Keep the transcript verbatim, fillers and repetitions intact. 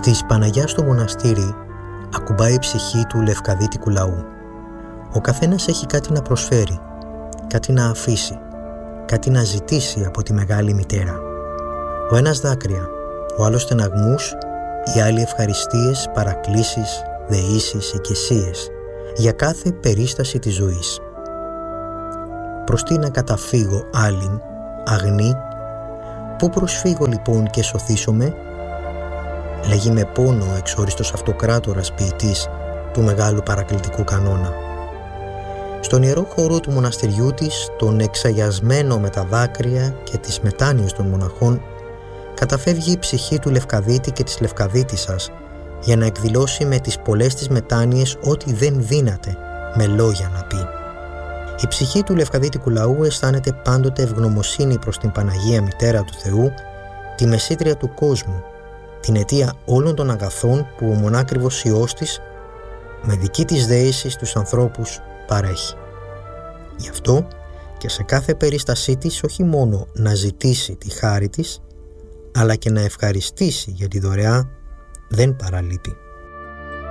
Στις Παναγιά στο μοναστήρι ακουμπάει η ψυχή του λευκαδίτικου λαού. Ο καθένας έχει κάτι να προσφέρει, κάτι να αφήσει, κάτι να ζητήσει από τη Μεγάλη Μητέρα. Ο ένας δάκρυα, ο άλλος στεναγμούς, οι άλλοι ευχαριστίες, παρακλήσεις, δεήσεις, οικεσίες για κάθε περίσταση της ζωής. Προς τι να καταφύγω άλλην, αγνή, πού προσφύγω λοιπόν και σωθήσομαι? Λέγει με πόνο ο εξόριστος αυτοκράτορας ποιητής του μεγάλου παρακλητικού κανόνα. Στον ιερό χώρο του μοναστηριού της, τον εξαγιασμένο με τα δάκρυα και τις μετάνοιες των μοναχών, καταφεύγει η ψυχή του Λευκαδίτη και της Λευκαδίτισσας για να εκδηλώσει με τις πολλές της μετάνοιες ό,τι δεν δύναται με λόγια να πει. Η ψυχή του λευκαδίτικου λαού αισθάνεται πάντοτε ευγνωμοσύνη προς την Παναγία Μητέρα του Θεού, τη μεσήτρια του κόσμου, την αιτία όλων των αγαθών που ο μονάκριβος Υιός της με δική της δέηση στους ανθρώπους παρέχει. Γι' αυτό και σε κάθε περίστασή της όχι μόνο να ζητήσει τη χάρη της, αλλά και να ευχαριστήσει για τη δωρεά δεν παραλείπει.